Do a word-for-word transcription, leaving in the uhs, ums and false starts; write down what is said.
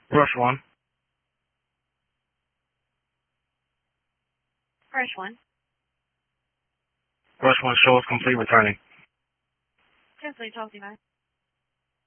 Rush one. Rush one. Rush one, show is complete, returning. ten three, twelve,